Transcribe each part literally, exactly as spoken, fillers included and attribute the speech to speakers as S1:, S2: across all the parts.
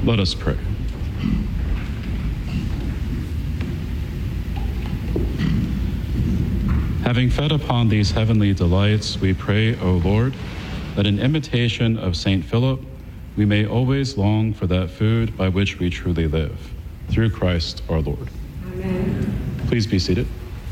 S1: Let us pray. Having fed upon these heavenly delights, we pray, O Lord, that in imitation of Saint Philip, we may always long for that food by which we truly live. Through Christ our Lord.
S2: Amen.
S1: Please be seated.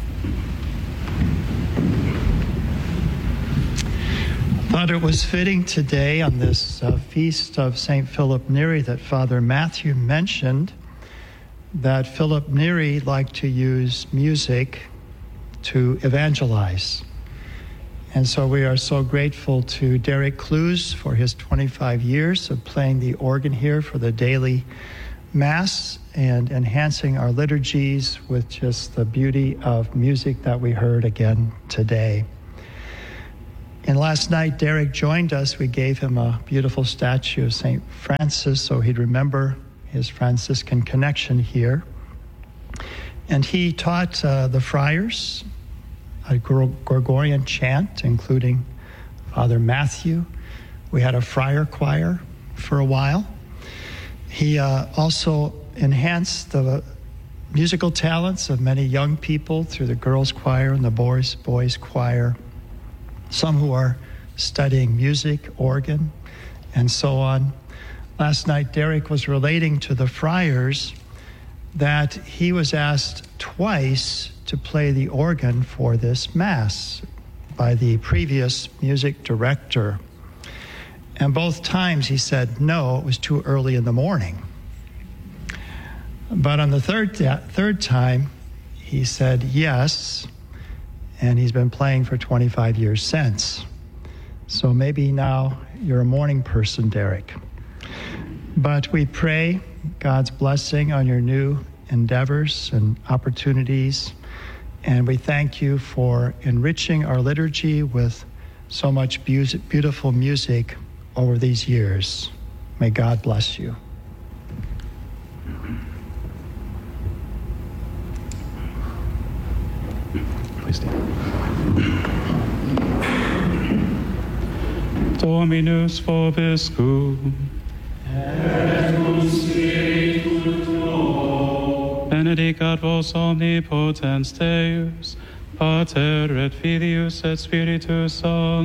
S3: Thought it was fitting today on this uh, feast of Saint Philip Neri that Father Matthew mentioned that Philip Neri liked to use music to evangelize. And so we are so grateful to Derek Clues for his twenty-five years of playing the organ here for the daily Mass and enhancing our liturgies with just the beauty of music that we heard again today. And last night, Derek joined us. We gave him a beautiful statue of Saint Francis so he'd remember his Franciscan connection here. And he taught uh, the friars a Gregorian chant, including Father Matthew. We had a friar choir for a while. He uh, also enhanced the musical talents of many young people through the girls' choir and the boys' boys' choir. Some who are studying music, organ, and so on. Last night, Derek was relating to the friars that he was asked twice to play the organ for this Mass by the previous music director. And both times he said, no, it was too early in the morning. But on the third, third time, he said yes, and he's been playing for twenty-five years since. So maybe now you're a morning person, Derek. But we pray God's blessing on your new endeavors and opportunities. And we thank you for enriching our liturgy with so much bu- beautiful music over these years. May God bless you.
S1: Please stand. Dominus vobiscum.
S4: Et cum spiritu tuo.
S1: Benedicat vos omnipotens Deus, Pater et Filius et Spiritus Sanctus.